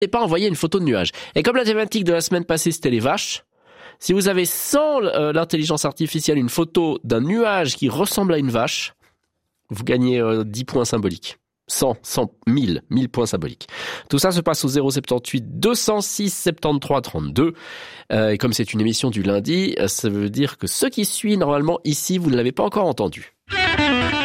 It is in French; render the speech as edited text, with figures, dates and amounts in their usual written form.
pas envoyé une photo de nuage. Et comme la thématique de la semaine passée, c'était les vaches, si vous avez sans l'intelligence artificielle une photo d'un nuage qui ressemble à une vache, vous gagnez 10 points symboliques. 1000 points symboliques. Tout ça se passe au 078 206 73 32. Et comme c'est une émission du lundi, ça veut dire que ce qui suit, normalement, ici, vous ne l'avez pas encore entendu.